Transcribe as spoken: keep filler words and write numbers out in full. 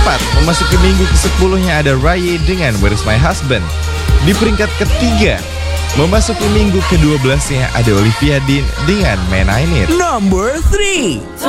Empat, memasuki minggu kesepuluhnya ada Raya dengan Where's My Husband. Di peringkat ketiga, memasuki minggu kedua belasnya ada Olivia Dean dengan Man I Need. Number three.